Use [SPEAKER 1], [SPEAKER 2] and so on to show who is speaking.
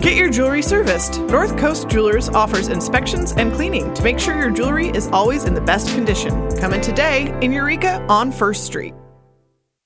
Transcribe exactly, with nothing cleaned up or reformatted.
[SPEAKER 1] Get your jewelry serviced. North Coast Jewelers offers inspections and cleaning to make sure your jewelry is always in the best condition. Come in today in Eureka on First Street.